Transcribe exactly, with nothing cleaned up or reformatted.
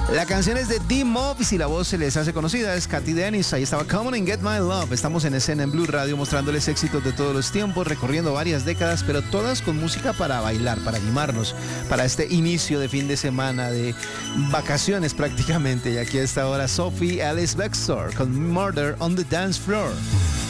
La canción es de D-Mob y si la voz se les hace conocida es Cathy Dennis. Ahí estaba Come On and Get My Love. Estamos en escena en Blue Radio mostrándoles éxitos de todos los tiempos, recorriendo varias décadas, pero todas con música para bailar, para animarnos, para este inicio de fin de semana, de vacaciones prácticamente. Y aquí está ahora Sophie Alice Bextor con Murder on the Dance Floor.